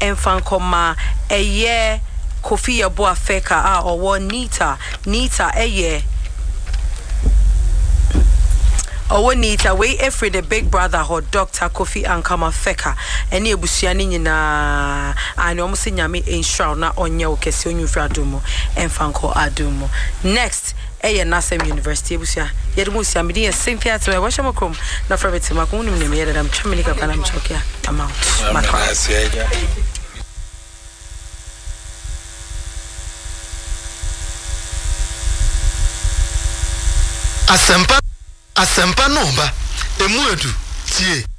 enfankoma eye Kofi Yeboah Feka or Nita eye Owo Nita we every the big brother or Dr. Kofi Ankama Feka eni ebusuani nyina ani omo se nyame ensure na onye okese onwufra adumo enfanko adumo. Next Nasem University ebusua yedumusua medi ye Cynthia to washamokom na frabeti makunu ne me yedam twemilika kana mchokia amount Asempa nomba emuedu tie